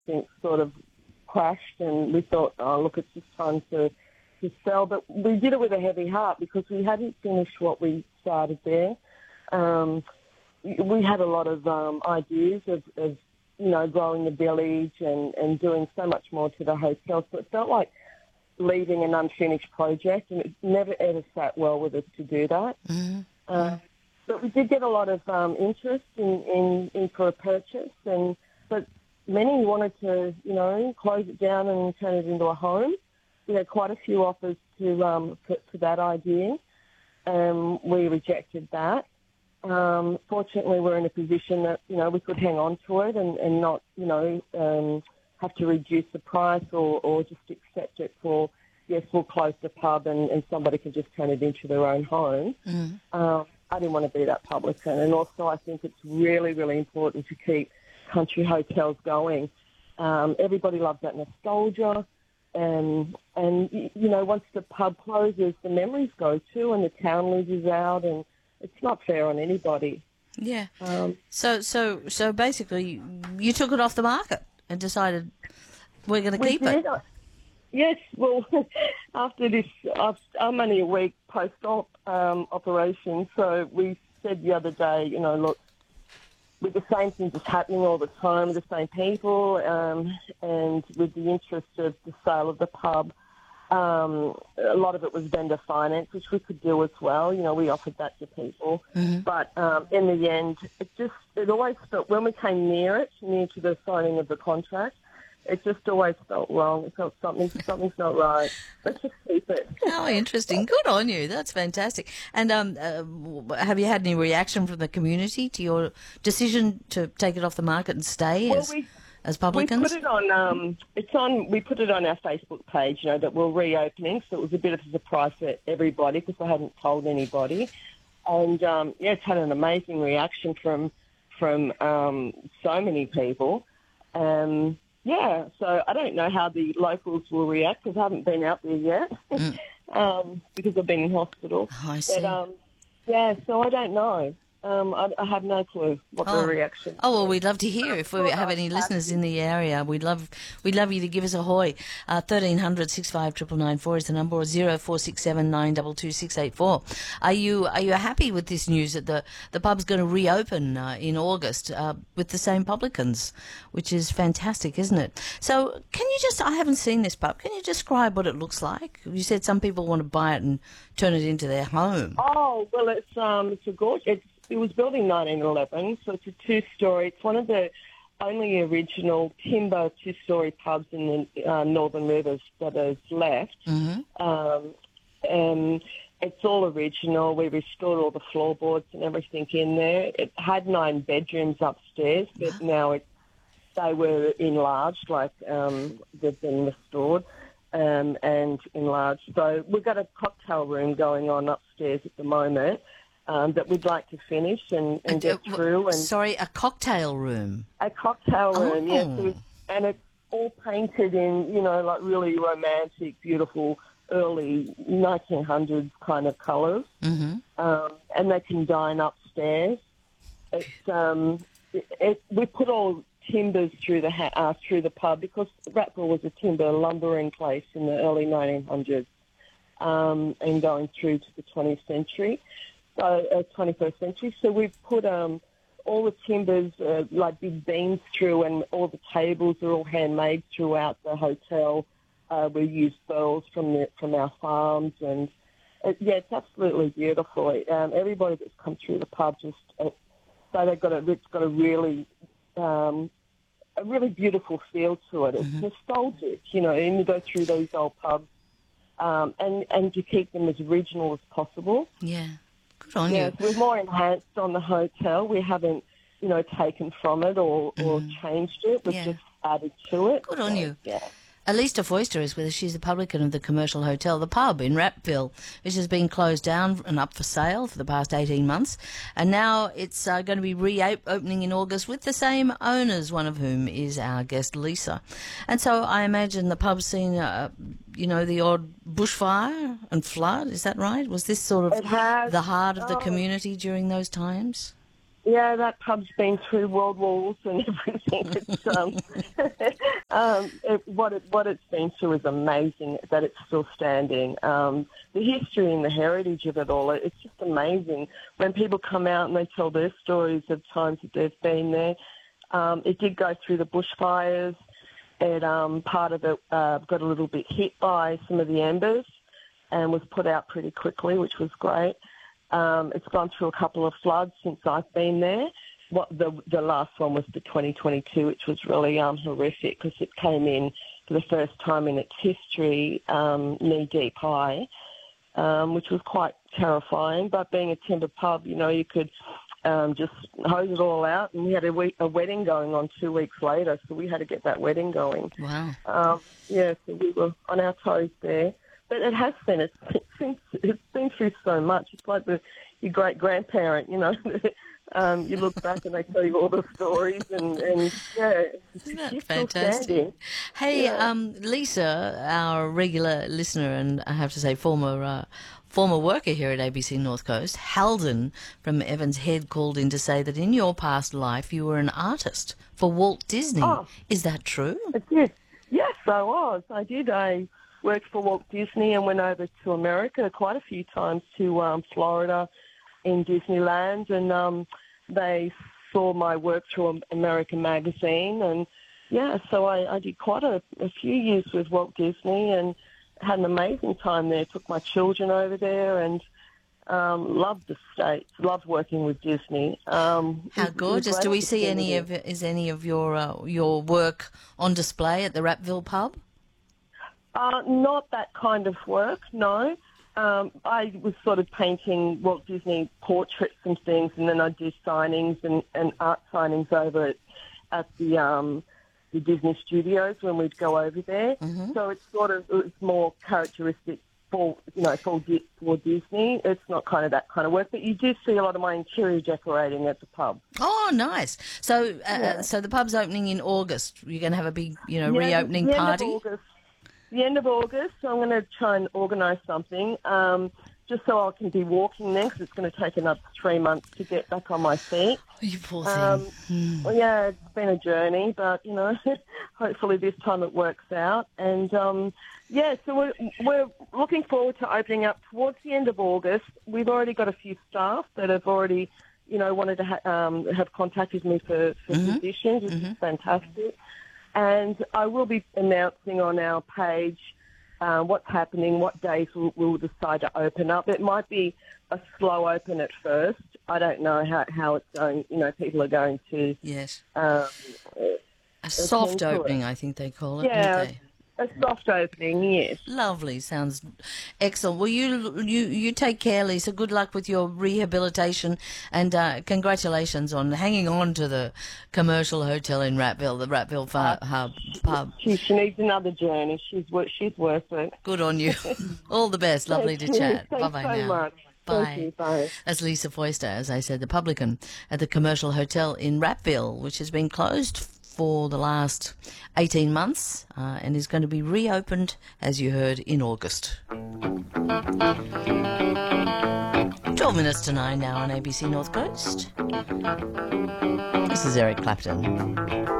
everything sort of crashed, and we thought, oh, look, it's just time to sell. But we did it with a heavy heart because we hadn't finished what we started there. We had a lot of ideas of growing the village and doing so much more to the hotel. So it felt like leaving an unfinished project, and it never ever sat well with us to do that. Mm-hmm. But we did get a lot of interest in for a purchase, but many wanted to, close it down and turn it into a home. We had quite a few offers for that idea, and we rejected that. Fortunately, we're in a position that, we could hang on to it and not, have to reduce the price or just accept it for, yes, we'll close the pub and somebody can just turn it into their own home. Mm-hmm. I didn't want to be that publican. And also I think it's really, really important to keep country hotels going. Everybody loves that nostalgia. And once the pub closes, the memories go too, and the town loses out, and it's not fair on anybody. Yeah. So basically, you took it off the market and decided we're going to keep it. Yes. Well, after this, I'm only a week post-op operation, so we said the other day, look, with the same things that's happening all the time, with the same people, and with the interest of the sale of the pub, a lot of it was vendor finance, which we could do as well. We offered that to people. Mm-hmm. But in the end, it always felt, when we came near to the signing of the contract, it just always felt wrong. It felt something's not right. Let's just keep it. Oh, interesting. Good on you. That's fantastic. And have you had any reaction from the community to your decision to take it off the market and stay as publicans? We put it on. We put it on our Facebook page. That we're reopening. So it was a bit of a surprise for everybody because I hadn't told anybody. And it's had an amazing reaction from so many people. Yeah, so I don't know how the locals will react because I haven't been out there yet because I've been in hospital. Oh, I see. But, so I don't know. I have no clue what the reaction. Oh, well, we'd love to hear if we have any listeners in the area. We'd love you to give us a hoy. 1300 65 994 is the number, or 0467 922 684. Are you happy with this news that the pub's going to reopen in August with the same publicans, which is fantastic, isn't it? So can you I haven't seen this pub. Can you describe what it looks like? You said some people want to buy it and turn it into their home. Oh, well, it's a gorgeous. It was built in 1911, so it's a two-storey. It's one of the only original timber two-storey pubs in the Northern Rivers that is left. Mm-hmm. And it's all original. We restored all the floorboards and everything in there. It had 9 bedrooms upstairs, but now they were enlarged, they've been restored and enlarged. So we've got a cocktail room going on upstairs at the moment. That we'd like to finish and get through. Sorry, a cocktail room? A cocktail room, yes. Oh. And it's all painted in, really romantic, beautiful, early 1900s kind of colours. Mm-hmm. And they can dine upstairs. We put all timbers through the pub because Rattville was a timber lumbering place in the early 1900s and going through to the 20th century. 21st century. So we've put all the timbers, like big beams through, and all the tables are all handmade throughout the hotel. We use burls from our farms, and it's absolutely beautiful. Everybody that's come through the pub just so it's got a really beautiful feel to it. It's nostalgic, and you go through those old pubs, and you keep them as original as possible. Yeah. Good on you. We're more enhanced on the hotel. We haven't, taken from it or changed it. We've just added to it. Good on you. Yeah. Alista Foister is with us. She's the publican of the commercial hotel, The Pub in Rattville, which has been closed down and up for sale for the past 18 months. And now it's going to be reopening in August with the same owners, one of whom is our guest, Lisa. And so I imagine the pub's seen, the odd bushfire and flood. Is that right? Was this sort of the heart of the community during those times? Yeah, that pub's been through world wars and everything. What it's been through is amazing that it's still standing. The history and the heritage of it all, it's just amazing. When people come out and they tell their stories of times that they've been there, it did go through the bushfires. Part of it got a little bit hit by some of the embers and was put out pretty quickly, which was great. It's gone through a couple of floods since I've been there. The last one was the 2022, which was really horrific because it came in for the first time in its history knee-deep high, which was quite terrifying. But being a timber pub, you could just hose it all out. And we had a wedding going on 2 weeks later, so we had to get that wedding going. Wow. So we were on our toes there. But it has been. It's been through so much. It's like your great-grandparent, you look back and they tell you all the stories and yeah. Isn't that fantastic? Hey, yeah. Lisa, our regular listener and I have to say former worker here at ABC North Coast, Halden from Evans Head, called in to say that in your past life you were an artist for Walt Disney. Oh, is that true? Yes, I was. I did. I worked for Walt Disney and went over to America quite a few times to Florida in Disneyland, and they saw my work through American Magazine, and so I did quite a few years with Walt Disney and had an amazing time there. Took my children over there and loved the States, loved working with Disney. How gorgeous. Do we see any of your work on display at the Rappville pub? Not that kind of work, no. I was sort of painting Walt Disney portraits and things, and then I'd do signings and art signings over at the Disney Studios when we'd go over there. Mm-hmm. So it's more characteristic for Disney. It's not kind of that kind of work, but you do see a lot of my interior decorating at the pub. Oh, nice. So, so the pub's opening in August. You're going to have a big, reopening party. The end of August, so I'm going to try and organise something just so I can be walking then, because it's going to take another 3 months to get back on my feet. Oh, you poor thing. Well, yeah, it's been a journey, but, hopefully this time it works out. And, so we're looking forward to opening up towards the end of August. We've already got a few staff that have already, wanted to have contacted me for positions, which is fantastic. And I will be announcing on our page what's happening, what days we'll decide to open up. It might be a slow open at first. I don't know how it's going. People are going to... Yes. A soft opening, I think they call it, don't they? A soft opening, yes. Lovely. Sounds excellent. Well, you take care, Lisa. Good luck with your rehabilitation, and congratulations on hanging on to the commercial hotel in Rappville, the Rappville pub. She needs another journey. She's worth it. Good on you. All the best. Lovely to chat. Bye-bye now. Much. Bye. Thank you. Bye. That's Lisa Foister, as I said, the publican at the commercial hotel in Rappville, which has been closed for the last 18 months and is going to be reopened, as you heard, in August. 12 minutes to 9 now on ABC North Coast. This is Eric Clapton.